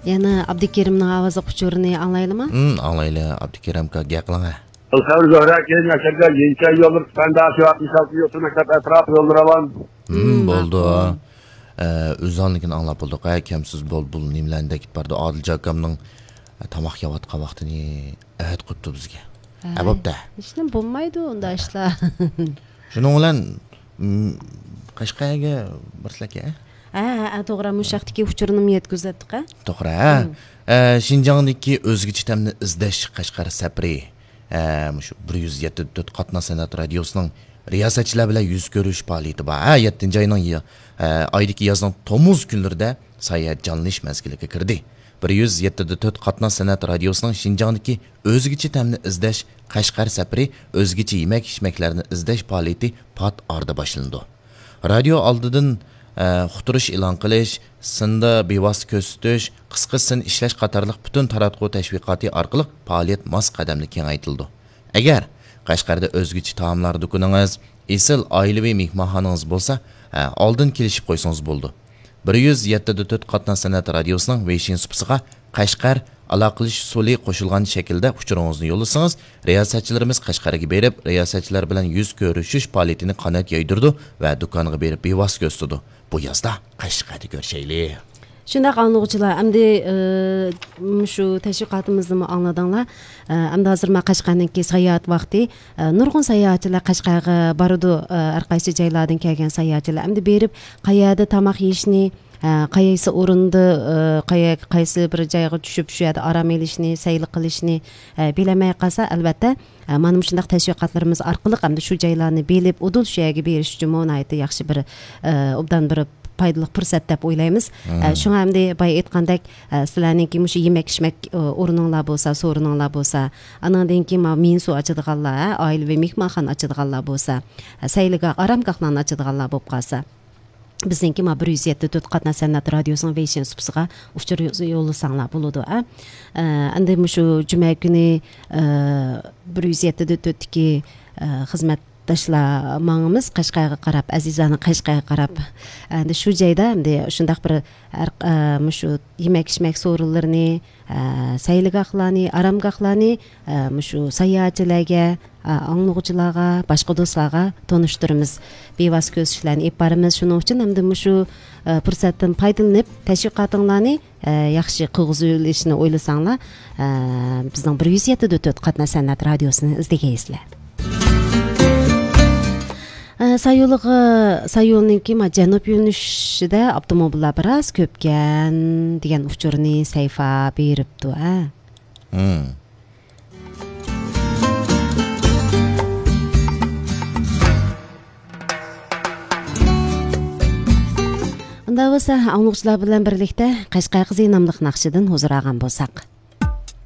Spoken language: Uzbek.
Yana Abdikerimning ovozi uchurini anglaylimi? Anglayli, Abdikerim ka gaqlanga. Alxavr Zohra keyin yasharga yencha yolur standart 66 yolur maktab atrofı yolur alan. Bo'ldi. O'zonligini anglab bo'ldik. Kamsiz bul nimlarni ketib bordi. Odiljon akamning tamoq yeyotgan vaqtini ahd qilibdi bizga. Bo'pti. Hech nima bo'lmaydi unda ishlar. Shuning bilan Qashqarga birslaka. To'g'ri, mushaqdagi uchurini yetkazdik-a? To'g'ri. Shinjongdagi o'zgacha ta'mni izlash Qashqar sapri. Shu 174 qatna san'at radiosining riyosatchilar bilan yuz ko'rish faoliyati bor. 7-oyning oydagi yozning tomuz kunlarida sayohat jonlanish mazgiliga kirdi. 174 qatna san'at radiosining Shinjongdagi o'zgacha ta'mni izlash Qashqar sapri o'zgacha yemak-ichmaklarni izlash faoliyati pat orda boshlandi. Radio oldidan xuturish e'lon qilish, sinda bevosita ko'rsatish, qisqa sin ishlash qatorliq butun taratquv tashviqoti orqali faoliyat mos qadamli kengaytirildi. Agar Qashqarda o'zgacha taomlar do'koningiz, esil oilaviy mehmonxonangiz bo'lsa, oldin kelishib qo'ysangiz bo'ldi. 174 qatna san'at radiosining Weixin supsiga Qashqar aloqalish usuli qo'shilgan shaklda uchuringizni yo'llasangiz, riyosatchilarimiz Qashqarga berib, riyosatchilar bilan yuz ko'rishish faoliyatini qanot yoydirdi va do'konga berib bevosita ko'rsatdi. Bu yozda Qashqarda ko'rishaylik. Shundaq anglag'uchilar, endi shu tashviqotimizni angladinglar. Endi hozir men Qashqarningki sayohat vaqti, nurg'un sayohatchilar Qashqarga boradi, har qaysi joylardan kelgan sayohatchilar. Endi berib qayerda tamoq yeyishni, qaysi o'rinda, qaysi bir joyga tushib shu yerda orom olishni, sayl qilishni bilamay qolsa, albatta mana shundaq tashviqotlarimiz orqali hamda shu joylarni bilib, udul shu yerga berish uchun mo'naydi yaxshi bir obdan bir foydali fursat deb o'ylaymiz. Shunga hamda boya aytgandek, sizlarningki mushu yemak-ichmak o'rininglar bo'lsa, so'rininglar bo'lsa, anandan keyin men suv ochadiganlar, oilaviy mehmonxona ochadiganlar bo'lsa, sayliga oromgohlarni ochadiganlar bo'lib qolsa, bizningki 174 qatna san'at radiosining Weixin supsiga uchur yo'llasanglar bo'ladi. Endi shu juma kuni 174 ki xizmat tashlamanimiz Qashqarga qarab, Azizani Qashqarga qarab, endi shu joyda endi shundaq bir shu yemak-ichmak so'rinlarini, sayligohlarni, oromgohlarni shu sayohatchilarga, anglag'uchilarga, boshqa do'stlarga tanishtiramiz. Bevosita ko'rsatishlarni olib boramiz. Shuning uchun endi shu fursatdan foydalanib, tashviqotinglarni yaxshi qilg'izishni o'ylasanglar, bizning 174 qatna san'at radiosini izlagaysizlar. Sayolninki janub yo'nalishida avtomobillar biroz ko'pkan degan uchurni sayfa beribdi. Unda bo'lsa, anglag'uchilar bilan birlikda Qashqar qizi nomli naqshidan huzur olgan bo'lsak.